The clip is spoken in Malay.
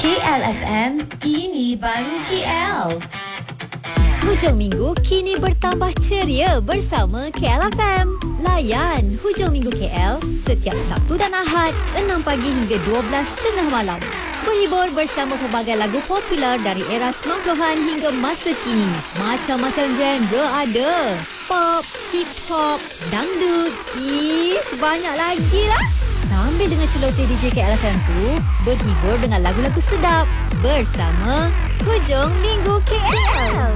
KLFM, ini baru KL. Hujung minggu kini bertambah ceria bersama KLFM. Layan Hujung Minggu KL setiap Sabtu dan Ahad 6 pagi hingga 12 tengah malam. Berhibur bersama pelbagai lagu popular dari era 90-an hingga masa kini. Macam-macam genre ada. Pop, hip hop, dangdut, banyak lagi lah. Sambil dengan celoteh DJ KLFM tu, berhibur dengan lagu-lagu sedap bersama Hujung Minggu KL.